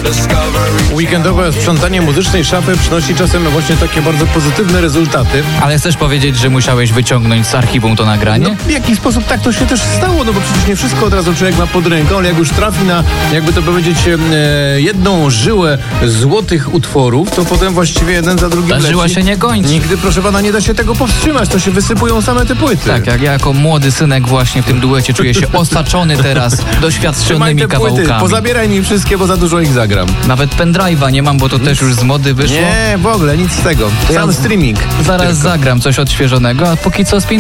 Weekendowe sprzątanie muzycznej szafy przynosi czasem właśnie takie bardzo pozytywne rezultaty. Ale chcesz powiedzieć, że musiałeś wyciągnąć z archiwum to nagranie? No, w jakiś sposób tak to się też stało, no bo przecież nie wszystko od razu człowiek ma pod ręką, ale jak już trafi na, jakby to powiedzieć, jedną żyłę złotych utworów, to potem właściwie jeden za drugim Ta leci. żyła się nie kończy. Nigdy, proszę pana, nie da się tego powstrzymać, to się wysypują same te płyty. Tak, jak ja jako młody synek właśnie w tym duecie czuję się osaczony teraz Trzymaj doświadczonymi te płyty, kawałkami. pozabieraj mi wszystkie, bo za dużo ich zagram. Nawet pendrive'a nie mam, bo to też już z mody wyszło. Nie, w ogóle, nic z tego. Sam streaming. Zaraz tylko. zagram coś odświeżonego, a póki co